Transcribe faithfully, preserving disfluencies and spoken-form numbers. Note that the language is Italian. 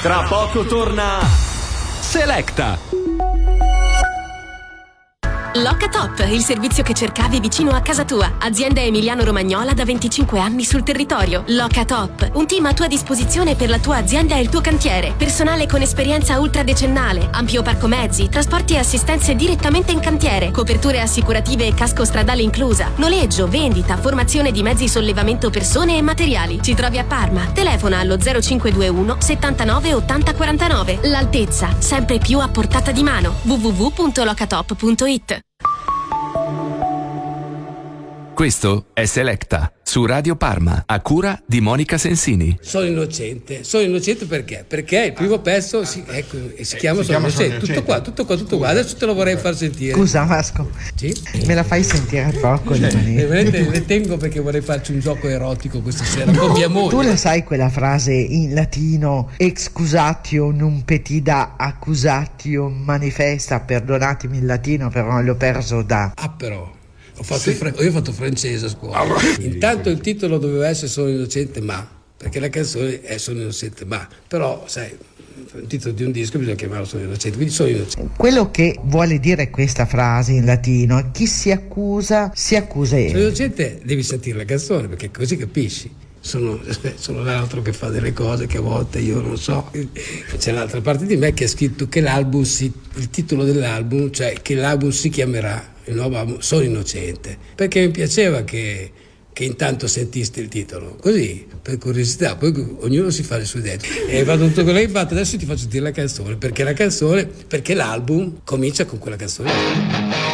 Tra poco torna Selecta. Locatop, il servizio che cercavi vicino a casa tua. Azienda emiliano-romagnola da venticinque anni sul territorio. Locatop, un team a tua disposizione per la tua azienda e il tuo cantiere. Personale con esperienza ultradecennale, ampio parco mezzi, trasporti e assistenze direttamente in cantiere, coperture assicurative e casco stradale inclusa, noleggio, vendita, formazione di mezzi sollevamento persone e materiali. Ci trovi a Parma. Telefona allo zero cinque due uno settantanove ottanta quarantanove. L'altezza, sempre più a portata di mano. w w w punto locatop punto it. Questo è Selecta su Radio Parma, a cura di Monica Sensini. Sono innocente, sono innocente perché? Perché il primo pezzo si, ecco, si chiama si Sono chiama innocente. Sono Tutto qua, tutto qua, tutto qua. Adesso te lo vorrei far sentire. Scusa Vasco, Sì? me la fai sentire poco? Le, le tengo perché vorrei farci un gioco erotico questa sera con mia moglie. Tu la sai quella frase in latino excusatio non petida accusatio manifesta? Perdonatemi il latino, però l'ho perso da... Ah però ho fatto il fr- io ho fatto francese a scuola. Intanto il titolo doveva essere Sono innocente ma, perché la canzone è Sono innocente ma, però sai, il titolo di un disco bisogna chiamarlo Sono innocente, quindi sono innocente. Quello che vuole dire questa frase in latino è chi si accusa si accusa Sono io. innocente, devi sentire la canzone perché così capisci. Sono, sono l'altro che fa delle cose che a volte io non so. C'è l'altra parte di me che ha scritto che l'album si, il titolo dell'album, cioè che l'album si chiamerà il nuovo album Sono innocente, perché mi piaceva che, che intanto sentiste il titolo così per curiosità, poi ognuno si fa le sue idee e vado tutto quello che hai fatto. Adesso ti faccio dire la canzone perché la canzone perché l'album comincia con quella canzone.